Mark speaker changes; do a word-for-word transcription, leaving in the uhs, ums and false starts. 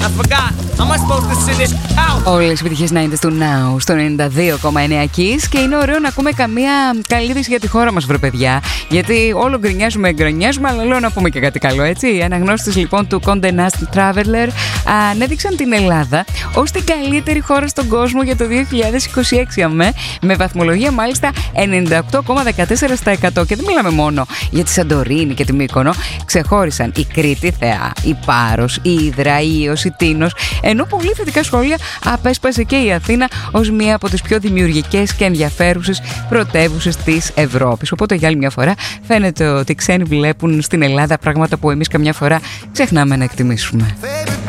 Speaker 1: Όλες οι επιτυχίες ενενήντα του Now στο ενενήντα δύο κόμμα εννέα Kiss. Και είναι ωραίο να ακούμε καμία καλή είδηση για τη χώρα μας, βρε παιδιά. Γιατί όλο γκρινιάζουμε, γκρινιάζουμε, αλλά λέω να πούμε και κάτι καλό, έτσι. Οι αναγνώστες λοιπόν του Condé Nast Traveler ανέδειξαν την Ελλάδα ως την καλύτερη χώρα στον κόσμο για το δύο χιλιάδες είκοσι έξι, αμέ, με βαθμολογία μάλιστα ενενήντα οκτώ κόμμα δεκατέσσερα τοις εκατό. Και δεν μιλάμε μόνο για τη Σαντορίνη και τη Μύκονο. Ξεχώρισαν η Κρήτη, η Θεά, η Πάρος, η Ύδρα, η Ίος, η Τίνος. Ενώ πολύ θετικά σχόλια απέσπασε και η Αθήνα ως μία από τις πιο δημιουργικές και ενδιαφέρουσες πρωτεύουσες της Ευρώπης. Οπότε για άλλη μια φορά φαίνεται ότι οι ξένοι βλέπουν στην Ελλάδα πράγματα που εμείς καμιά φορά ξεχνάμε να εκτιμήσουμε.